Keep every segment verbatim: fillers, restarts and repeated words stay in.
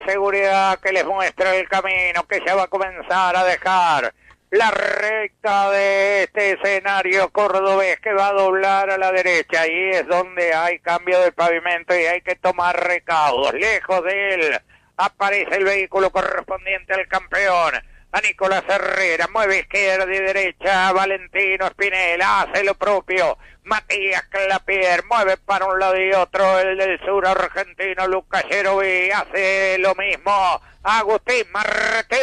Seguridad que les muestra el camino que ya va a comenzar a dejar la recta de este escenario cordobés que va a doblar a la derecha. Ahí es donde hay cambio de pavimento y hay que tomar recaudos. Lejos de él aparece el vehículo correspondiente al campeón, a Nicolás Herrera. Mueve izquierda y derecha Valentino Spinella, hace lo propio Matías Clapier, mueve para un lado y otro el del sur argentino Lucas Yerovi, hace lo mismo Agustín Martín.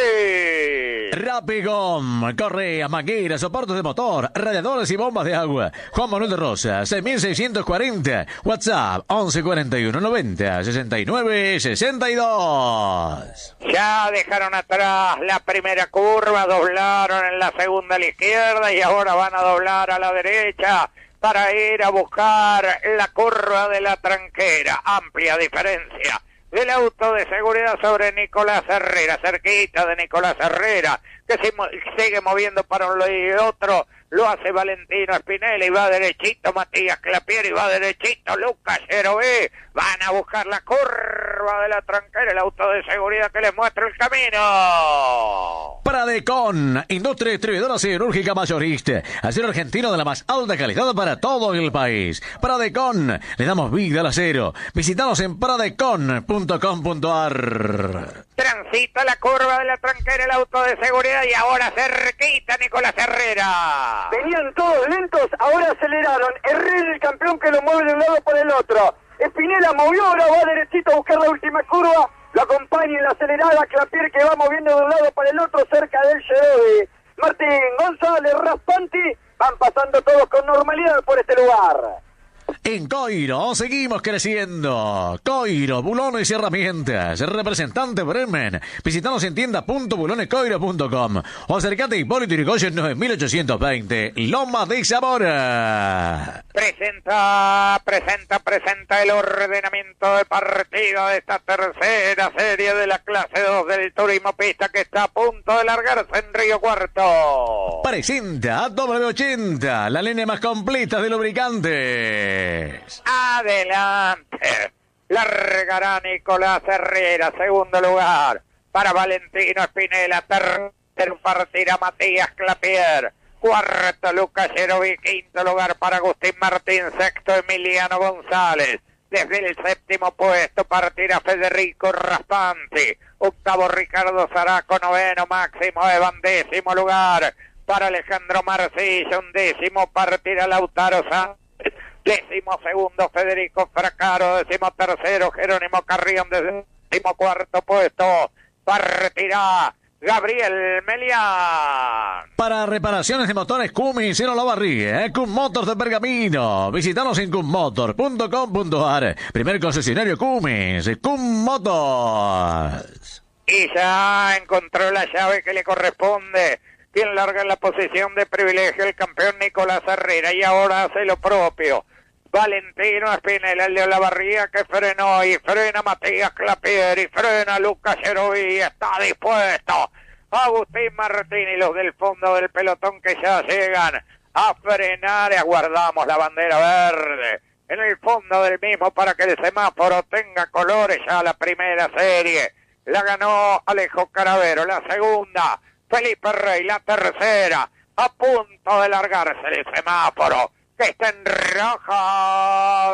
Rapigom, correas, mangueras, soportes de motor, radiadores y bombas de agua. Juan Manuel de Rosa, seis mil seiscientos cuarenta. WhatsApp, once cuarenta y uno noventa sesenta y nueve sesenta y dos. Ya dejaron atrás la primera curva, doblaron en la segunda a la izquierda y ahora van a doblar a la derecha para ir a buscar la curva de la tranquera. Amplia diferencia del auto de seguridad sobre Nicolás Herrera, cerquita de Nicolás Herrera, que se sigue moviendo para un lado y otro. Lo hace Valentino Spinella y va derechito Matías Clapier y va derechito Lucas Yerovi. Van a buscar la curva de la tranquera, el auto de seguridad que les muestra el camino. Pradecon, industria distribuidora siderúrgica mayorista, acero argentino de la más alta calidad para todo el país. Pradecon, le damos vida al acero. Visítanos en pradecon punto com punto a r. Transita la curva de la tranquera el auto de seguridad y ahora cerquita Nicolás Herrera. Venían todos lentos, ahora aceleraron. Herrera el campeón que lo mueve de un lado por el otro. Spinella movió, ahora va derechito a buscar la última curva. Lo acompaña en la acelerada Clapier que va moviendo de un lado para el otro cerca del Yerovi. Martín González, Raspanti, van pasando todos con normalidad por este lugar. En Coiro seguimos creciendo. Coiro, bulones y herramientas. Representante Bremen. Visítanos en tienda punto bulones coiro punto com o acercate a Hipólito Yrigoyen nueve mil ochocientos veinte, Loma de Zamora. Presenta, presenta, presenta el ordenamiento de partida de esta tercera serie de la clase dos del turismo pista que está a punto de largarse en Río Cuarto. Presenta W ochenta, la línea más completa de lubricantes. Adelante. Largará Nicolás Herrera, segundo lugar para Valentino Spinella, tercero partirá Matías Clapier, cuarto Lucas Yerovi, quinto lugar para Agustín Martín, sexto Emiliano González. Desde el séptimo puesto partirá Federico Raspanti, octavo Ricardo Zaraco, noveno Máximo Evan, décimo lugar para Alejandro Marcilla, un décimo partirá Lautaro Sánchez. Décimo segundo Federico Fracaro, décimo tercero Jerónimo Carrión, décimo cuarto puesto partirá Gabriel Melián. Para reparaciones de motores Cummins y no lo barríe, ¿eh? Cum Motors de Pergamino. Visítanos en cum motor punto com punto a r. Primer concesionario Cummins, Cum Motors. Y ya encontró la llave que le corresponde. Quien larga en la posición de privilegio el campeón Nicolás Herrera y ahora hace lo propio Valentino Spinella, el de Olavarría, que frenó y frena Matías Clapier y frena Lucas Yerovi. Está dispuesto Agustín Martín y los del fondo del pelotón que ya llegan a frenar y aguardamos la bandera verde en el fondo del mismo para que el semáforo tenga colores. Ya la primera serie la ganó Alejo Caravero, la segunda Felipe Rey, la tercera, a punto de largarse el semáforo, que está en rojo,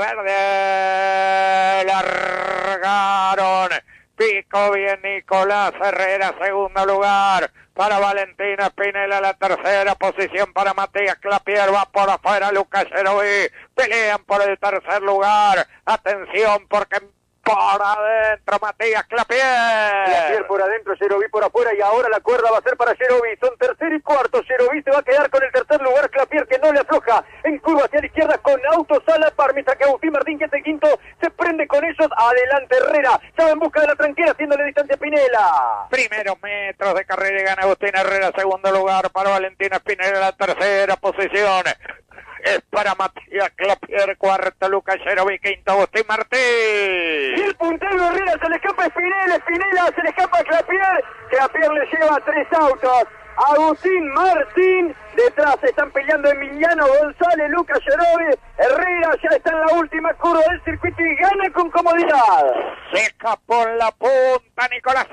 verde, largaron, pico bien Nicolás Herrera, segundo lugar, para Valentino Spinella, la tercera posición para Matías Clapier, va por afuera Lucas Yerovi, pelean por el tercer lugar, atención porque por adentro Matías Clapier. Clapier por adentro, Yerovi por afuera y ahora la cuerda va a ser para Yerovi. Son tercer y cuarto. Yerovi se va a quedar con el tercer lugar. Clapier que no le afloja. En curva hacia la izquierda con autos a la par. Mientras que Agustín Martín, que es el quinto, se prende con ellos. Adelante Herrera. Ya va en busca de la tranquera, haciéndole distancia a Spinella. Primeros metros de carrera y gana Agustín Herrera. Segundo lugar para Valentino Spinella. La tercera posición es para Matías Clapier, cuarto Lucas Yerovi, quinto Agustín Martín. Y el puntero Herrera se le escapa a Spinella, Spinella se le escapa a Clapier, Clapier le lleva tres autos. Agustín Martín. Detrás están peleando Emiliano González, Lucas Yerovi. Herrera ya está en la última curva del circuito y gana con comodidad. Se escapó en la punta Nicolás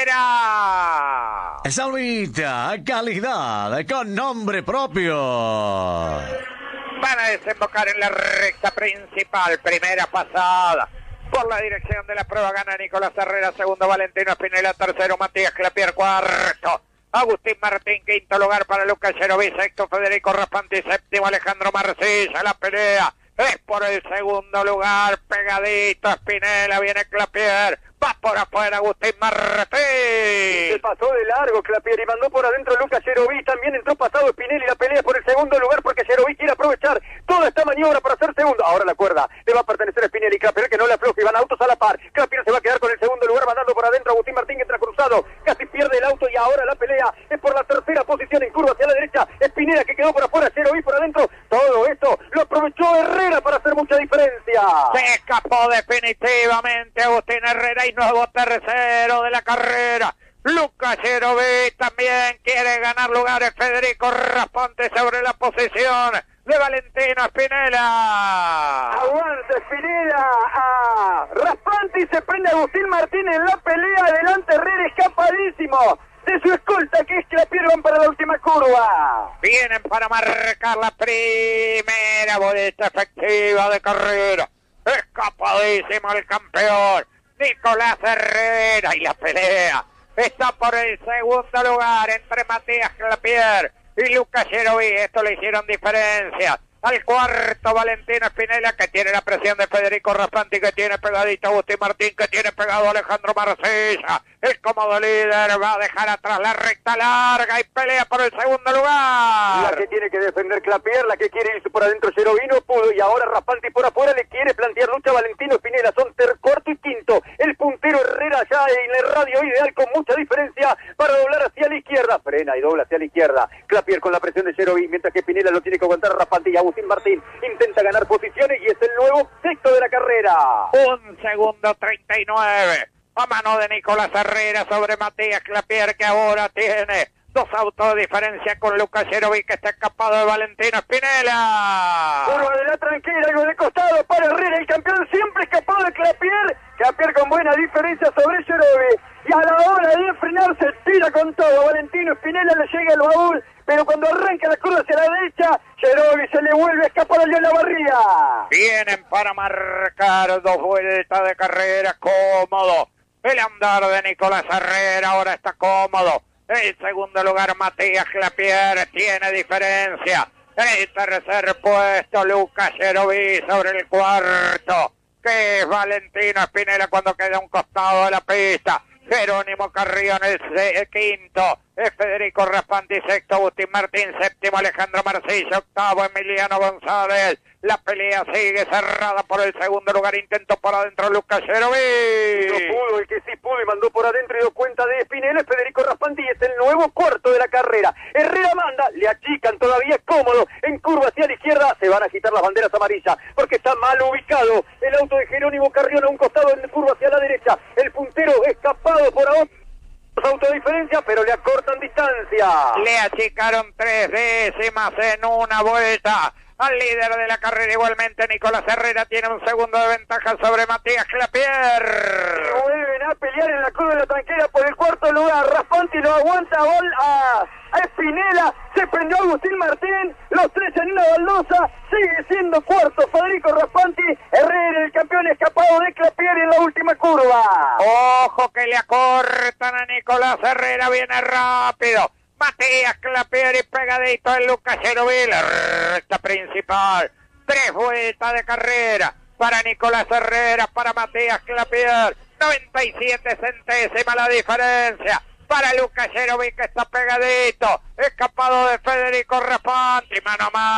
Herrera. Salvita, calidad, con nombre propio. Van a desembocar en la recta principal, primera pasada. Por la dirección de la prueba gana Nicolás Herrera, segundo Valentino Spinella, tercero Matías Clapier, cuarto Agustín Martín, quinto lugar para Lucas Yerovi, sexto Federico Raspanti, séptimo Alejandro Marcilla. La pelea es por el segundo lugar, pegadito Spinella, viene Clapier. Va por afuera Agustín Martín. Se pasó de largo Clapier y mandó por adentro Lucas Yerovi. También entró pasado Spinelli. La pelea por el segundo lugar porque Yerovi quiere aprovechar toda esta maniobra para ser segundo. Ahora la cuerda le va a pertenecer a Spinelli. Clapier que no le afloja y van autos a la par. Clapier se va a quedar con el segundo lugar mandando por adentro Agustín Martín que entra cruzado. Casi pierde el auto y ahora la pelea es por la tercera posición en curva hacia la derecha. Spinella que quedó por afuera, Yerovi por adentro. Todo esto lo aprovechó Herrera para hacer mucha diferencia. Se escapó definitivamente Agustín Herrera y nuevo tercero de la carrera. Lucas Yerovi también quiere ganar lugares. Federico Rasponte sobre la posición de Valentino Spinella. Aguanta Spinella a Raspanti, se prende Agustín Martín en la pelea. Adelante Herrera, escapadísimo de su escolta que es Clapier. Van para la última curva. Vienen para marcar la primera vuelta efectiva de carrera. Escapadísimo el campeón Nicolás Herrera y la pelea está por el segundo lugar entre Matías Clapier y Lucas Yerovi. Esto le hicieron diferencia al cuarto Valentino Spinella, que tiene la presión de Federico Raspanti, que tiene pegadito a Agustín Martín, que tiene pegado a Alejandro Marcilla. El cómodo líder va a dejar atrás la recta larga y pelea por el segundo lugar. La que tiene que defender Clapier, la que quiere irse por adentro Yerovi no pudo, y ahora Raspanti por afuera le quiere plantear lucha a Valentino Spinella. Son ter cuarto y quinto. El puntero Herrera ya en el radio ideal con mucha diferencia para doblar hacia la izquierda. Frena y dobla hacia la izquierda. Clapier con la presión de Yerovi, mientras que Spinella lo tiene que aguantar a Raspanti. Y Agustín Martín intenta ganar posiciones y es el nuevo sexto de la carrera. Un segundo treinta y nueve. A mano de Nicolás Herrera sobre Matías Clapier, que ahora tiene dos autos de diferencia con Lucas Yerovi, que está escapado de Valentino Spinella. Curva de la tranquila, algo de costado para Herrera, el campeón siempre escapado de Clapier. Clapier con buena diferencia sobre Yerovi. Y a la hora de frenarse tira con todo. Valentino Spinella le llega el baúl, pero cuando arranca la curva hacia la derecha, Yerovi se le vuelve a escapar a León Lavarría. Vienen para marcar dos vueltas de carrera cómodo. El andar de Nicolás Herrera ahora está cómodo. El segundo lugar Matías Clapier tiene diferencia. El tercer puesto Lucas Yerovi sobre el cuarto, que es Valentino Spinella cuando queda un costado de la pista. Jerónimo Carrión el, el quinto, es Federico Raspanti sexto, Agustín Martín séptimo, Alejandro Marcilla octavo, Emiliano González. La pelea sigue cerrada por el segundo lugar, intento por adentro Lucas Yerovi. No pudo, el que sí pudo y mandó por adentro y dio cuenta de Spinella, Federico Raspanti, es el nuevo cuarto de la carrera. Herrera manda, le achican todavía cómodo, en curva hacia la izquierda, se van a agitar las banderas amarillas, porque está mal ubicado el auto de Jerónimo Carrión a un costado en curva hacia la derecha. El puntero escapado por ahora. Autodiferencia, pero le acortan distancia. Le achicaron tres décimas en una vuelta al líder de la carrera. Igualmente Nicolás Herrera tiene un segundo de ventaja sobre Matías Clapier. Y vuelven a pelear en la curva de la tranquera por el cuarto lugar. Raspanti lo aguanta gol a, a Spinella. Se prendió Agustín Martín. Los tres en una baldosa. Sigue siendo cuarto Federico Raspanti. Herrera, el campeón escapado de Clapier en la última curva. Ojo que le acortan a Nicolás Herrera. Viene rápido Matías Clapier y pegadito en Lucas Yerovi, la recta principal. Tres vueltas de carrera para Nicolás Herrera, para Matías Clapier. noventa y siete centésimas la diferencia para Lucas Yerovi, que está pegadito, escapado de Federico Raspanti, mano a mano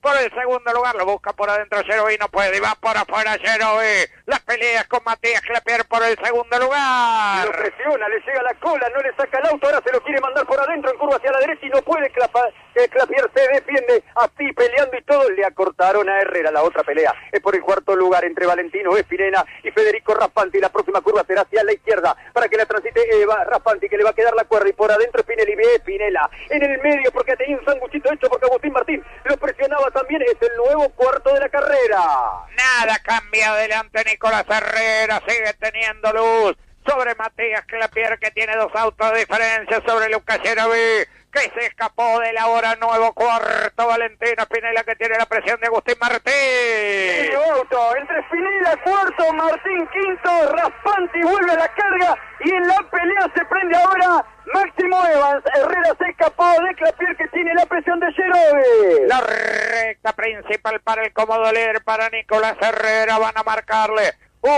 por el segundo lugar, lo busca por adentro Yerovi, no puede, y va por afuera Yerovi. Las peleas con Matías Clapier por el segundo lugar. Lo presiona, le llega la cola, no le saca el auto, ahora se lo quiere mandar por adentro en curva hacia la derecha y no puede. Clapa, eh, Clapier se defiende así peleando y todo. Le acortaron a Herrera. La otra pelea es por el cuarto lugar entre Valentino Espinela y Federico Raspanti. La próxima curva será hacia la izquierda para que la transite Eva Raspanti, que le va a quedar la cuerda, y por adentro Espinela y ve Espinela en el medio porque tenía un sanguchito hecho porque Agustín Martín lo presionaba también. Es el nuevo cuarto de la carrera. Nada cambia adelante Nicolás Herrera, sigue teniendo luz sobre Matías Clapier, que tiene dos autos de diferencia sobre Lucas Yerovi, que se escapó del ahora nuevo cuarto. Valentino Espinela, que tiene la presión de Agustín Martín. El auto entre Espinela cuarto, Martín quinto, Raspanti vuelve a la carga y en la pelea se prende ahora Máximo Evans. Herrera se escapó de Clapier, que tiene la presión de Yerovi. La recta principal para el cómodo líder, para Nicolás Herrera, van a marcarle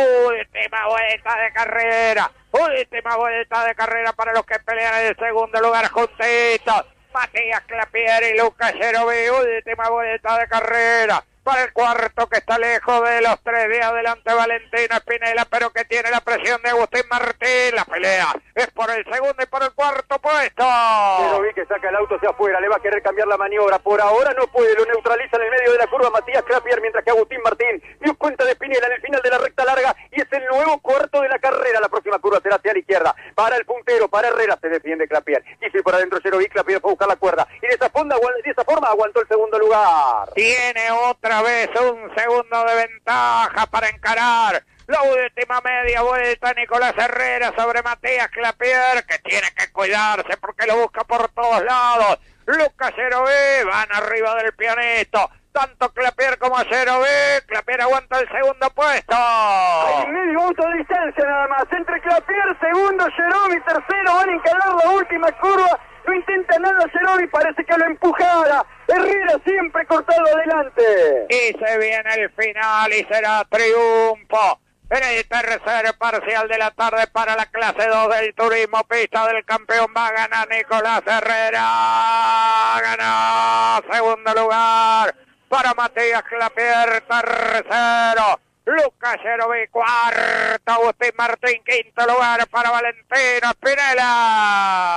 última vuelta de carrera, última vuelta de carrera para los que pelean en el segundo lugar juntitos, Matías Clapier y Lucas Yerovi. Última vuelta de carrera para el cuarto, que está lejos de los tres de adelante, Valentino Espinela, pero que tiene la presión de Agustín Martín. La pelea es por el segundo y por el cuarto puesto. Yerovi, que saca el auto hacia afuera, le va a querer cambiar la maniobra, por ahora no puede, lo neutraliza en el medio de la curva Matías Clapier, mientras que Agustín Martín dio cuenta de Espinela en el final de la recta larga y es el nuevo cuarto de la carrera. La próxima curva será hacia la izquierda, para el puntero, para Herrera, se defiende Clapier, y si por adentro Yerovi, Clapier fue a buscar la cuerda, y de esa, fonda, de esa forma aguantó el segundo lugar. Tiene otra vez un segundo de ventaja para encarar la última media vuelta Nicolás Herrera sobre Matías Clapier, que tiene que cuidarse porque lo busca por todos lados. Lucas Yerovi van arriba del pianito, tanto Clapier como Yerovi. Clapier aguanta el segundo puesto. Hay medio auto de distancia nada más entre Clapier, segundo, Yerovi, tercero. Van a encarar la última curva. No intenta nada Yerovi, parece que lo empujara. Herrera siempre cortado adelante. Y se viene el final y será triunfo en el tercer parcial de la tarde para la clase dos del turismo. Pista del campeón, va a ganar Nicolás Herrera. Ganó. Segundo lugar para Matías Clapier. Tercero Lucas Yerovi. Cuarto Agustín Martín. Quinto lugar para Valentino Espinela.